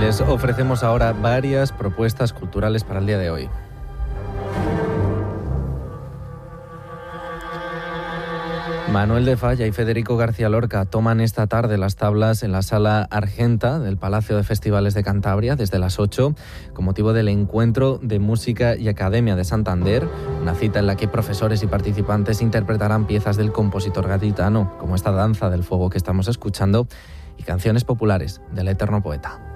Les ofrecemos ahora varias propuestas culturales para el día de hoy. Manuel de Falla y Federico García Lorca toman esta tarde las tablas en la Sala Argenta del Palacio de Festivales de Cantabria desde las 8, con motivo del Encuentro de Música y Academia de Santander, una cita en la que profesores y participantes interpretarán piezas del compositor gaditano, como esta Danza del Fuego que estamos escuchando, y canciones populares del eterno poeta.